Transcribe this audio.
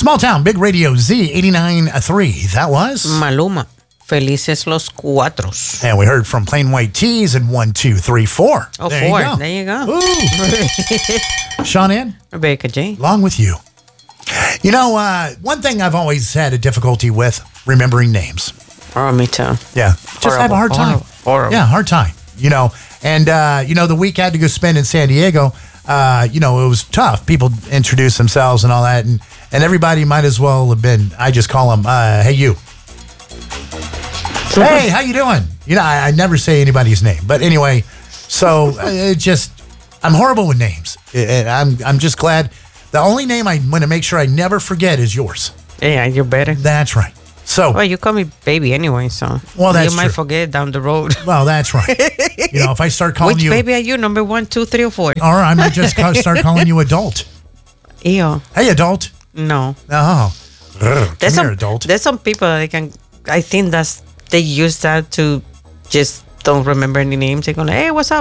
Small Town, Big Radio Z 89.3. That was Maluma. Felices los cuatros. And we heard from Plain White Tees in 1, 2, 3, 4. Oh, there 4. You go. There you go. Ooh. Sean Ann. Rebecca J. Along with you. You know, one thing I've always had a difficulty with remembering names. Oh, me too. Yeah. Just have a hard time. Horrible. Yeah, hard time. You know, and, the week I had to go spend in San Diego, it was tough. People introduce themselves and all that, and everybody might as well have been, I just call them, hey, you. Hey, how you doing? I never say anybody's name. But anyway, so I'm horrible with names. And I'm just glad. The only name I want to make sure I never forget is yours. Yeah, you're better. That's right. So, well, you call me baby anyway, so that's you might forget down the road. Well, that's right. If I start calling Which you... Which baby are you? Number 1, 2, 3, or 4? Or I might just start calling you adult. Ew. Hey, adult. No. Oh. Adult. There's some people that I think they use that to just don't remember any names. They're going, hey, what's up,